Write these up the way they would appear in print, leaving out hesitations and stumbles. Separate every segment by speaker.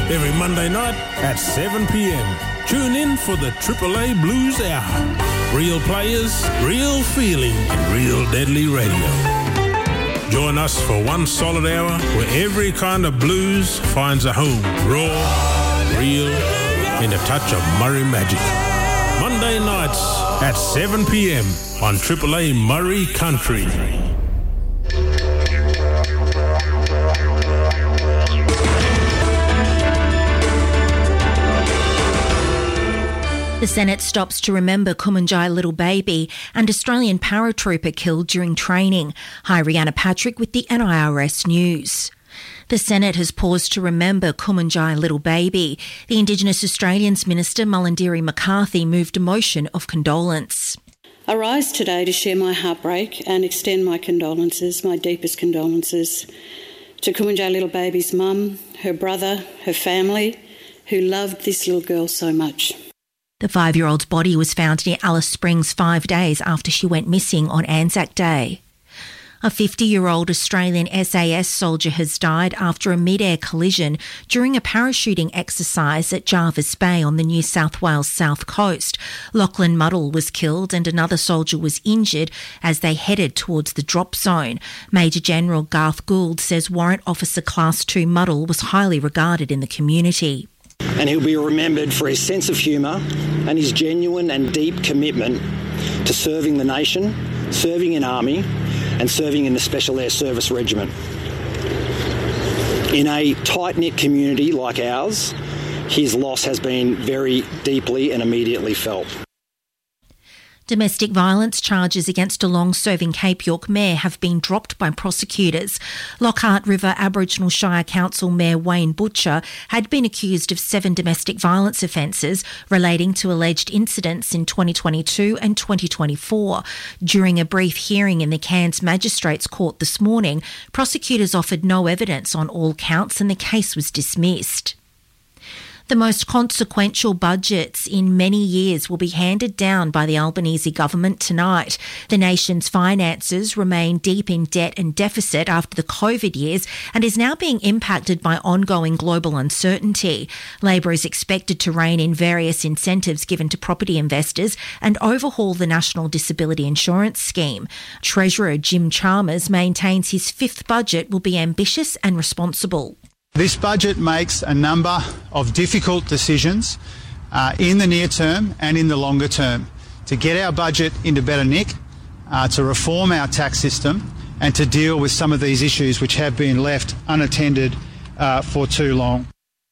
Speaker 1: every Monday night at 7 p.m. Tune in for the AAA Blues Hour. Real players, real feeling, and real deadly radio. Join us for one solid hour where every kind of blues finds a home. Raw, real, and a touch of Murray magic. Monday nights at 7 p.m. on AAA Murray Country.
Speaker 2: The Senate stops to remember Kumanjai Little Baby and Australian paratrooper killed during training. Hi, Rihanna Patrick with the NIRS News. The Senate has paused to remember Kumanjai Little Baby. The Indigenous Australians Minister Mullindiri McCarthy moved a motion of condolence.
Speaker 3: I rise today to share my heartbreak and extend my condolences, my deepest condolences, to Kumanjai Little Baby's mum, her brother, her family, who loved this little girl so much.
Speaker 2: The 5-year-old's body was found near Alice Springs 5 days after she went missing on Anzac Day. A 50-year-old Australian SAS soldier has died after a mid-air collision during a parachuting exercise at Jervis Bay on the New South Wales south coast. Lachlan Muddle was killed and another soldier was injured as they headed towards the drop zone. Major General Garth Gould says Warrant Officer Class 2 Muddle was highly regarded in the community.
Speaker 4: And he'll be remembered for his sense of humour and his genuine and deep commitment to serving the nation, serving in Army and serving in the Special Air Service Regiment. In a tight-knit community like ours, his loss has been very deeply and immediately felt.
Speaker 2: Domestic violence charges against a long-serving Cape York mayor have been dropped by prosecutors. Lockhart River Aboriginal Shire Council Mayor Wayne Butcher had been accused of 7 domestic violence offences relating to alleged incidents in 2022 and 2024. During a brief hearing in the Cairns Magistrates Court this morning, prosecutors offered no evidence on all counts and the case was dismissed. The most consequential budgets in many years will be handed down by the Albanese government tonight. The nation's finances remain deep in debt and deficit after the COVID years and is now being impacted by ongoing global uncertainty. Labor is expected to rein in various incentives given to property investors and overhaul the National Disability Insurance Scheme. Treasurer Jim Chalmers maintains his 5th budget will be ambitious and responsible.
Speaker 5: This budget makes a number of difficult decisions in the near term and in the longer term to get our budget into better nick, to reform our tax system and to deal with some of these issues which have been left unattended for too long.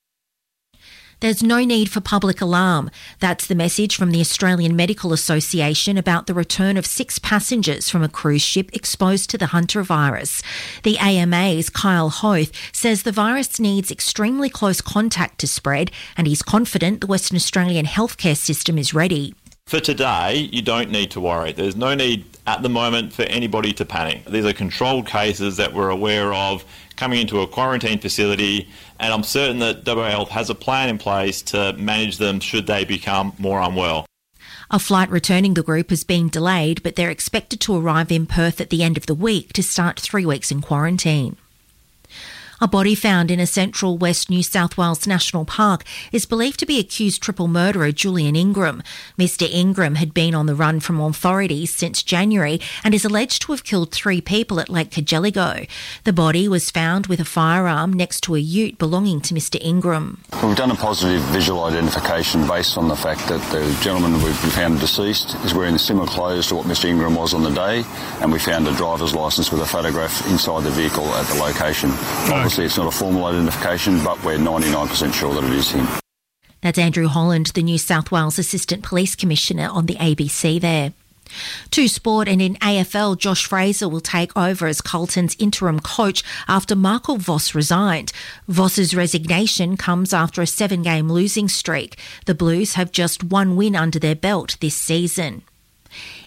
Speaker 2: There's no need for public alarm. That's the message from the Australian Medical Association about the return of 6 passengers from a cruise ship exposed to the Hunter virus. The AMA's Kyle Hoth says the virus needs extremely close contact to spread and he's confident the Western Australian healthcare system is ready.
Speaker 6: For today, you don't need to worry. There's no need at the moment for anybody to panic. These are controlled cases that we're aware of coming into a quarantine facility, and I'm certain that WA Health has a plan in place to manage them should they become more unwell.
Speaker 2: A flight returning the group has been delayed, but they're expected to arrive in Perth at the end of the week to start 3 weeks in quarantine. A body found in a central West New South Wales National Park is believed to be accused triple murderer Julian Ingram. Mr Ingram had been on the run from authorities since January and is alleged to have killed 3 people at Lake Cargelligo. The body was found with a firearm next to a ute belonging to Mr Ingram.
Speaker 7: We've done a positive visual identification based on the fact that the gentleman we've found deceased is wearing similar clothes to what Mr Ingram was on the day, and we found a driver's licence with a photograph inside the vehicle at the location. Obviously, it's not a formal identification, but we're 99% sure that it is him.
Speaker 2: That's Andrew Holland, the New South Wales Assistant Police Commissioner on the ABC there. To sport, and in AFL, Josh Fraser will take over as Carlton's interim coach after Michael Voss resigned. Voss's resignation comes after a 7-game losing streak. The Blues have just 1 win under their belt this season.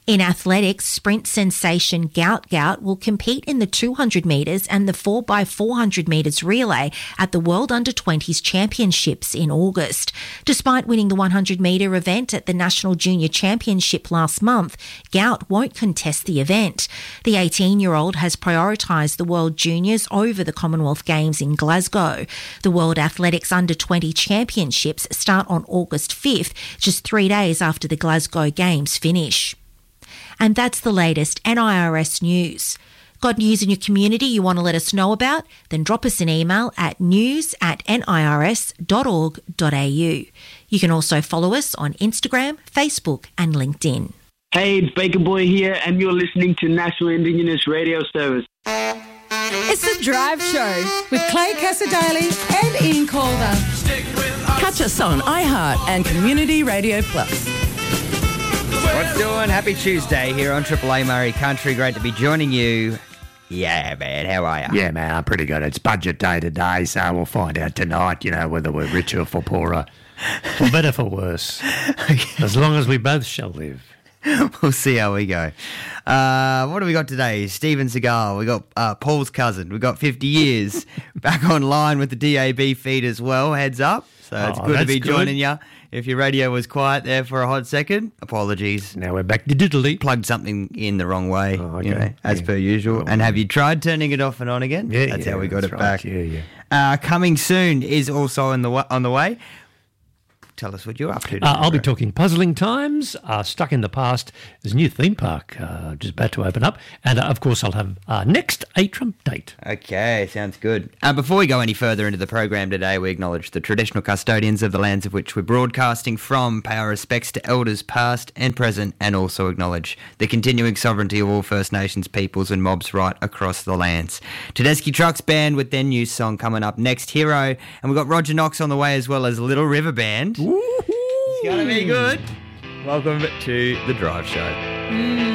Speaker 2: In athletics, sprint sensation Gout will compete in the 200 metres and the 4x400 metres relay at the World Under-20s Championships in August. Despite winning the 100 metre event at the National Junior Championship last month, Gout won't contest the event. The 18-year-old has prioritised the World Juniors over the Commonwealth Games in Glasgow. The World Athletics Under-20 Championships start on August 5th, just 3 days after the Glasgow Games finish. And that's the latest NIRS news. Got news in your community you want to let us know about? Then drop us an email at news@nirs.org.au. You can also follow us on Instagram, Facebook and LinkedIn.
Speaker 8: Hey, it's Baker Boy here, and you're listening to National Indigenous Radio Service.
Speaker 9: It's The Drive Show with Clay Casadale and Ian Calder. Catch us on iHeart and Community Radio Plus.
Speaker 10: What's doing? Happy Tuesday here on Triple A Murray Country. Great to be joining you. Yeah, man. How are you?
Speaker 11: Yeah, man. I'm pretty good. It's budget day today, so we'll find out tonight, whether we're richer for poorer, for better for worse, as long as we both shall live.
Speaker 10: We'll see how we go. What do we got today? Steven Seagal. We got Paul's cousin. We got 50 years back online with the DAB feed as well. Heads up. So it's good to be joining you. If your radio was quiet there for a hot second, apologies.
Speaker 11: Now we're back digitally.
Speaker 10: Plugged something in the wrong way, as per usual. And have you tried turning it off and on again?
Speaker 11: Yeah,
Speaker 10: that's how we got it
Speaker 11: right.
Speaker 10: back.
Speaker 11: Yeah.
Speaker 10: Coming soon is also on the way. Tell us what you're up to.
Speaker 11: I'll be talking puzzling times, stuck in the past. There's a new theme park just about to open up. And, of course, I'll have next a Trump date.
Speaker 10: Okay, sounds good. Before we go any further into the program today, we acknowledge the traditional custodians of the lands of which we're broadcasting from, pay our respects to elders past and present, and also acknowledge the continuing sovereignty of all First Nations peoples and mobs right across the lands. Tedeschi Trucks Band with their new song coming up next, Hero. And we've got Roger Knox on the way as well as Little River Band. It's going to be good. Welcome to The Drive Show.